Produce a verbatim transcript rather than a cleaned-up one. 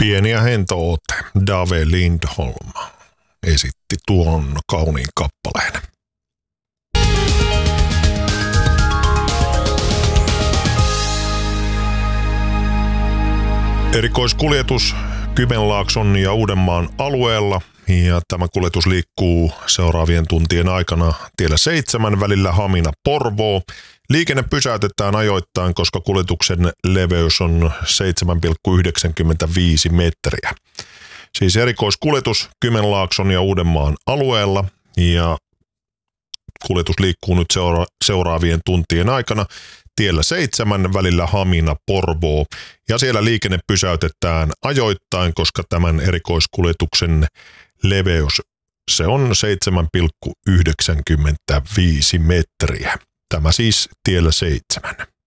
Pieni ja hentoote Dave Lindholm esitti tuon kauniin kappaleen. Erikoiskuljetus Kymenlaakson ja Uudenmaan alueella, ja tämä kuljetus liikkuu seuraavien tuntien aikana tiellä seitsemän välillä Hamina-Porvoo. Liikenne pysäytetään ajoittain, koska kuljetuksen leveys on seitsemän pilkku yhdeksänkymmentäviisi metriä. Siis erikoiskuljetus Kymenlaakson ja Uudenmaan alueella, ja kuljetus liikkuu nyt seura- seuraavien tuntien aikana tiellä seitsemän välillä Hamina-Porvoo, ja siellä liikenne pysäytetään ajoittain, koska tämän erikoiskuljetuksen leveys se on seitsemän pilkku yhdeksänkymmentäviisi metriä. Tämä siis tiellä seitsemän.